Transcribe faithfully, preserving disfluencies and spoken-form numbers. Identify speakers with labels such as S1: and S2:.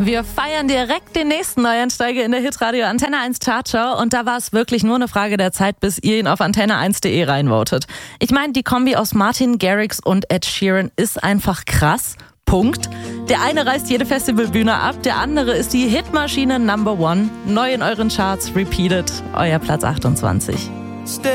S1: Wir feiern direkt den nächsten Neueinsteiger in der Hitradio Antenne eins Chartshow und da war es wirklich nur eine Frage der Zeit, bis ihr ihn auf antenne eins punkt de reinvotet. Ich meine, die Kombi aus Martin Garrix und Ed Sheeran ist einfach krass. Punkt. Der eine reißt jede Festivalbühne ab, der andere ist die Hitmaschine Number One. Neu in euren Charts, repeated, euer Platz achtundzwanzig.